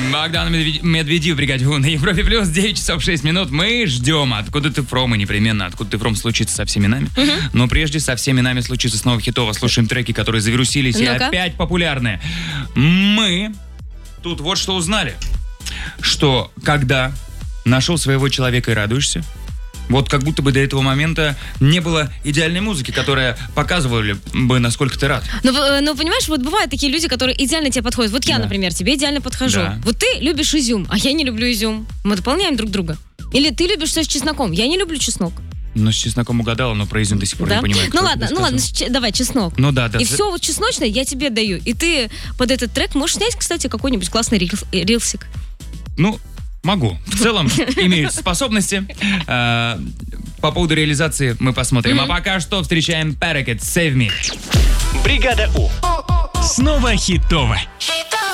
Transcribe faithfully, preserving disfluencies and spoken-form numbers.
Богдан Медведев, бригаде У на Европе плюс, девять часов шесть минут. Мы ждем «Откуда ты фром» и непременно «Откуда ты фром» случится со всеми нами. Угу. Но прежде со всеми нами случится снова хитово. Слушаем треки, которые завирусились Ну-ка. и опять популярны. Мы тут вот что узнали. Что когда нашел своего человека и радуешься, вот как будто бы до этого момента не было идеальной музыки, которая показывала бы, насколько ты рад. Ну, ну, понимаешь, вот бывают такие люди, которые идеально тебе подходят. Вот я, да. например, тебе идеально подхожу. Да. Вот ты любишь изюм, а я не люблю изюм. Мы дополняем друг друга. Или ты любишь все с чесноком, я не люблю чеснок. Ну, с чесноком угадала, но про изюм до сих пор да? не понимаю. Ну ладно, ну ладно, давай, чеснок. Ну да, да. И все вот чесночное я тебе даю. И ты под этот трек можешь снять, кстати, какой-нибудь классный рилс, рилсик. Ну, могу. В целом, имеют способности. По поводу реализации мы посмотрим. Mm-hmm. А пока что встречаем Parakeet Save Me. Бригада У. Снова хитово.